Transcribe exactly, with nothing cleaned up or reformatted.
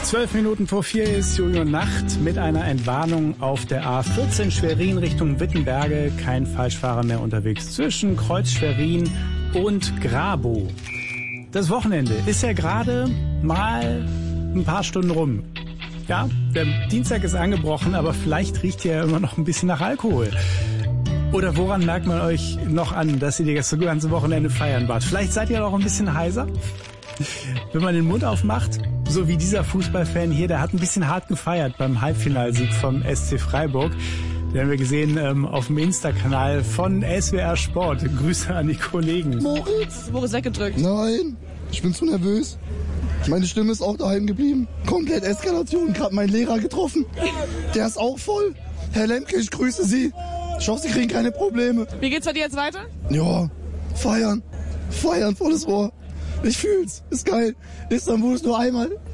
Zwölf Minuten vor vier ist Jojo Nacht mit einer Entwarnung auf der A vierzehn Schwerin Richtung Wittenberge. Kein Falschfahrer mehr unterwegs zwischen Kreuz Schwerin und Grabow. Das Wochenende ist ja gerade mal ein paar Stunden rum. Ja, der Dienstag ist angebrochen, aber vielleicht riecht ja immer noch ein bisschen nach Alkohol. Oder woran merkt man euch noch an, dass ihr das ganze Wochenende feiern wart? Vielleicht seid ihr noch ein bisschen heiser? Wenn man den Mund aufmacht, so wie dieser Fußballfan hier, der hat ein bisschen hart gefeiert beim Halbfinalsieg vom S C Freiburg. Den haben wir gesehen ähm, auf dem Insta-Kanal von S W R Sport. Grüße an die Kollegen. Moritz? Moritz weggedrückt. Nein, ich bin zu nervös. Meine Stimme ist auch daheim geblieben. Komplett Eskalation. Gerade meinen Lehrer getroffen. Der ist auch voll. Herr Lemke, ich grüße Sie. Ich hoffe, Sie kriegen keine Probleme. Wie geht's bei dir jetzt weiter? Ja, feiern. Feiern, volles Rohr. Ich fühl's. Ist geil. Istanbul ist nur einmal.